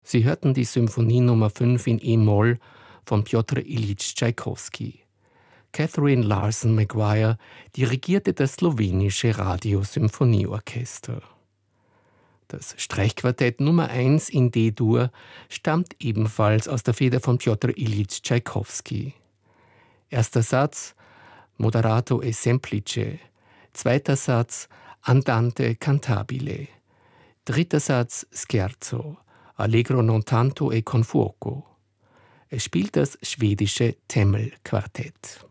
Sie hörten die Symphonie Nummer 5 in E-Moll von Pjotr Iljitsch Tschaikowski. Catherine Larson Maguire dirigierte das slowenische Radiosymphonieorchester. Das Streichquartett Nummer 1 in D-Dur stammt ebenfalls aus der Feder von Pjotr Iljitsch Tschaikowski. Erster Satz Moderato e semplice, zweiter Satz Andante cantabile, dritter Satz Scherzo, allegro non tanto e con fuoco. Es spielt das schwedische Temmel-Quartett.